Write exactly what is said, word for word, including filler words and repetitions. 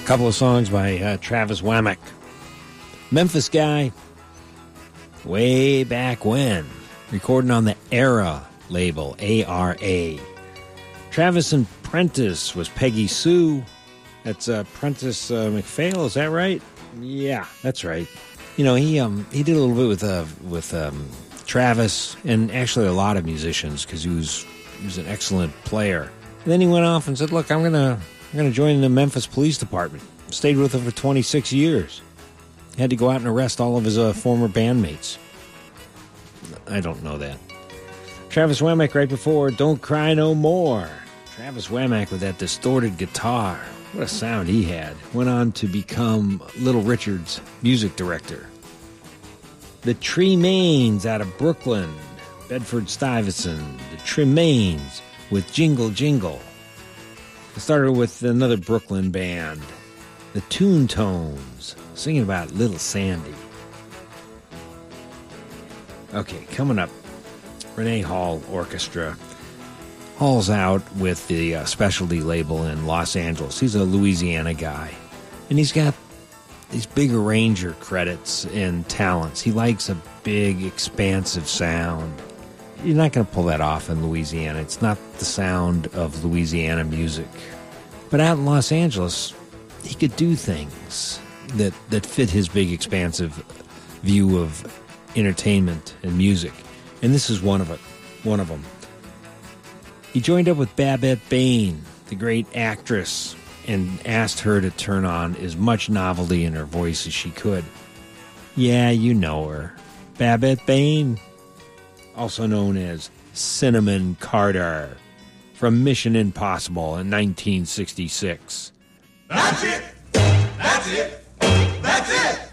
couple of songs by uh, Travis Wammack. Memphis guy, way back when, recording on the Era label, A R A. Travis and Prentice was Peggy Sue. That's uh, Prentice uh, McPhail, is that right? Yeah, that's right. You know, he um he did a little bit with uh with um Travis and actually a lot of musicians because he was he was an excellent player. And then he went off and said, "Look, I'm gonna I'm gonna join the Memphis Police Department." Stayed with them for twenty-six years. Had to go out and arrest all of his uh, former bandmates. I don't know that. Travis Wammack right before Don't Cry No More. Travis Wammack with that distorted guitar. What a sound he had. Went on to become Little Richard's music director. The Tremaines out of Brooklyn. Bedford-Stuyvesant. The Tremaines with Jingle Jingle. I started with another Brooklyn band. The Toon Tones, singing about Little Sandy. Okay, coming up, Renee Hall Orchestra. Hall's out with the uh, specialty label in Los Angeles. He's a Louisiana guy, and he's got these big arranger credits and talents. He likes a big, expansive sound. You're not going to pull that off in Louisiana. It's not the sound of Louisiana music. But out in Los Angeles, he could do things that, that fit his big, expansive view of entertainment and music. And this is one of it, one of them. He joined up with Babette Bain, the great actress, and asked her to turn on as much novelty in her voice as she could. Yeah, you know her. Babette Bain, also known as Cinnamon Carter, from Mission Impossible in nineteen sixty-six. That's it! That's it! That's it!